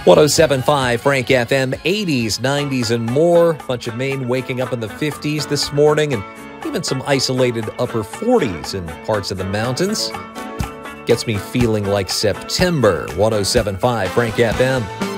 107.5 Frank FM, 80s, 90s, and more. Bunch of Maine waking up in the 50s this morning, and even some isolated upper 40s in parts of the mountains. Gets me feeling like September. 107.5 Frank FM.